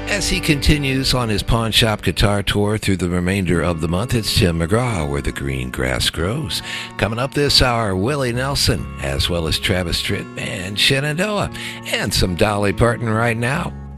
As he continues on his pawn shop guitar tour through the remainder of the month, it's Tim McGraw, Where the Green Grass Grows. Coming up this hour, Willie Nelson, as well as Travis Tritt and Shenandoah, and some Dolly Parton right now.